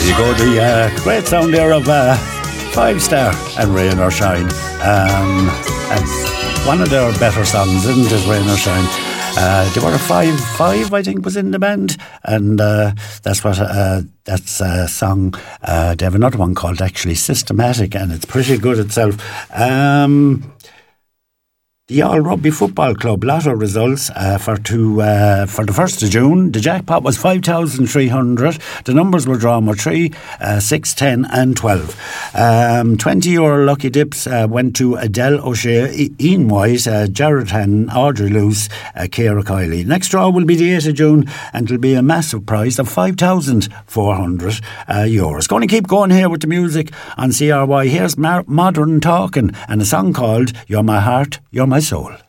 You go the great sound there of Five Star and Rain or Shine. And one of their better songs, isn't it, Rain or Shine? They were a five, I think, was in the band, and that's a song. They have another one called actually Systematic, and it's pretty good itself. The All Rugby Football Club lotto results for the 1st of June. The jackpot was 5,300. The numbers were drawn were 3, 6, 10 and 12. €20 lucky dips went to Adele O'Shea, Ian White, Jared Hannon, Audrey Luce, Ciara Kiley. Next draw will be the 8th of June, and it'll be a massive prize of €5,400. Going to keep going here with the music on CRY. Here's Modern Talking and a song called You're My Heart, You're My Soul.